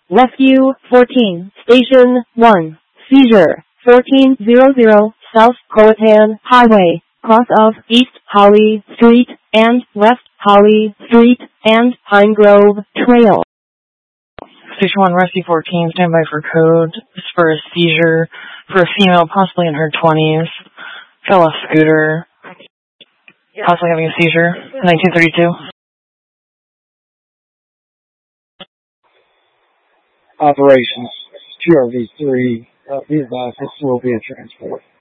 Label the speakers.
Speaker 1: Rescue 14, Station 1, Seizure 1400 South Croatan Highway, cross of East Holly Street and West Holly Street and Pine Grove Trail.
Speaker 2: Station 1, Rescue 14, stand by for code. This is for a seizure for a female, possibly in her 20s. Fell off scooter, possibly having a seizure, 1932.
Speaker 3: Operations, QRV3, be advised, this will be a transport.